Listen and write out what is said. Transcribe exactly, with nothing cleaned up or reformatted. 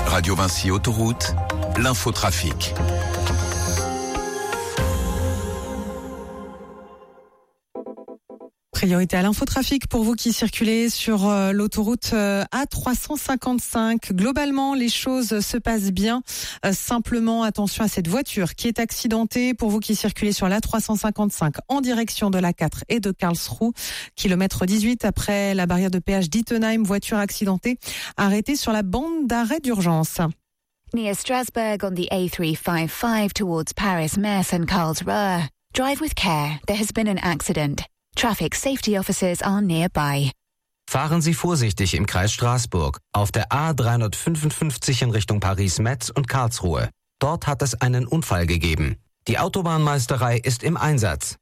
Radio Vinci Autoroute, l'infotrafic. Priorité à l'infotrafic pour vous qui circulez sur euh, l'autoroute euh, A trois cent cinquante-cinq. Globalement, les choses se passent bien. Euh, simplement, attention à cette voiture qui est accidentée pour vous qui circulez sur l'A trois cent cinquante-cinq en direction de l'A quatre et de Karlsruhe. Kilomètre dix-huit après la barrière de péage d'Ittenheim, voiture accidentée arrêtée sur la bande d'arrêt d'urgence. Near Strasbourg on the A three fifty-five towards Paris, Metz and Karlsruhe. Drive with care. There has been an accident. Traffic safety officers are nearby. Fahren Sie vorsichtig im Kreis Straßburg auf der A dreihundertfünfundfünfzig in Richtung Paris, Metz und Karlsruhe. Dort hat es einen Unfall gegeben. Die Autobahnmeisterei ist im Einsatz.